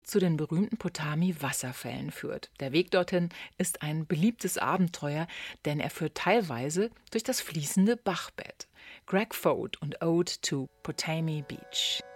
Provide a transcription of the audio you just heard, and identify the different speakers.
Speaker 1: zu den berühmten Potami-Wasserfällen führt. Der Weg dorthin ist ein beliebtes Abenteuer, denn er führt teilweise durch das fließende Bachbett. Greg Foat und Ode to Potami Beach.